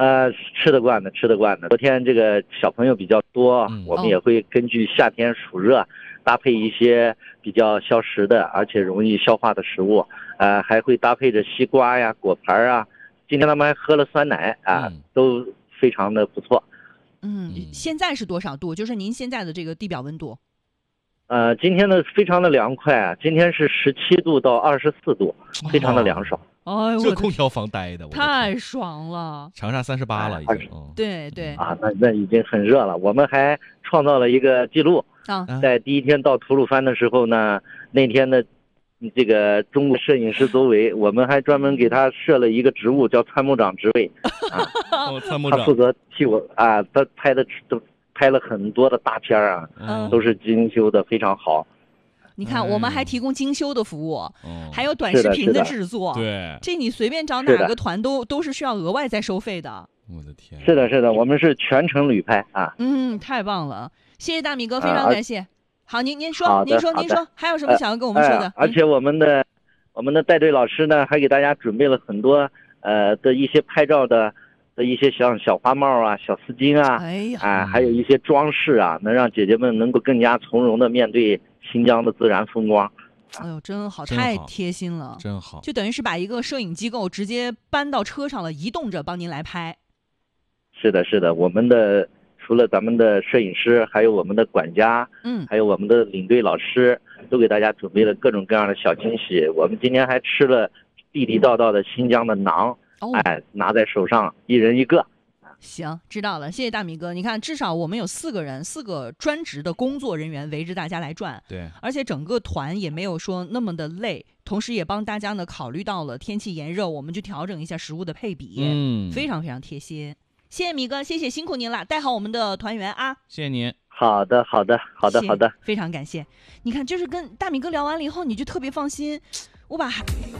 吃得惯的，吃得惯的。昨天这个小朋友比较多，我们也会根据夏天暑热，搭配一些比较消食的，而且容易消化的食物。还会搭配着西瓜呀、果盘啊。今天他们还喝了酸奶啊，都非常的不错。 现在是多少度？就是您现在的这个地表温度？ 今天呢非常的凉快啊，今天是17度到24度，非常的凉爽。 哎呦， 这空调房待的， 太爽了！ 长沙38了已经。 对对啊，那已经很热了。我们还创造了一个记录在第一天到吐鲁番的时候呢，那天的这个中国摄影师周维，我们还专门给他设了一个职务叫参谋长职位啊。 参谋长他负责替我啊，他拍了很多的大片啊，都是精修的非常好。 你看，我们还提供精修的服务，还有短视频的制作。 对， 这你随便找哪个团都是需要额外再收费的。 我的天！ 是的，是的，我们是全程旅拍啊。 太棒了，谢谢大米哥，非常感谢。好，您说，您说，还有什么想要跟我们说的？ 而且我们的带队老师呢，还给大家准备了很多的一些拍照的一些像小花帽啊、小丝巾啊，还有一些装饰啊，能让姐姐们能够更加从容的面对新疆的自然风光。 哎呦，真好，太贴心了， 真好， 就等于是把一个摄影机构直接搬到车上了，移动着帮您来拍。 是的，是的，我们的除了咱们的摄影师，还有我们的管家，还有我们的领队老师，都给大家准备了各种各样的小惊喜。我们今天还吃了地地道道的新疆的馕，拿在手上，一人一个。 行，知道了，谢谢大米哥。你看，至少我们有4个人，4个专职的工作人员围着大家来转， 对， 而且整个团也没有说那么的累，同时也帮大家呢考虑到了天气炎热，我们就调整一下食物的配比，非常非常贴心。谢谢米哥，谢谢，辛苦您了，带好我们的团员啊！ 谢谢您。 好的，好的，好的，好的， 非常感谢。你看，就是跟大米哥聊完了以后，你就特别放心，我把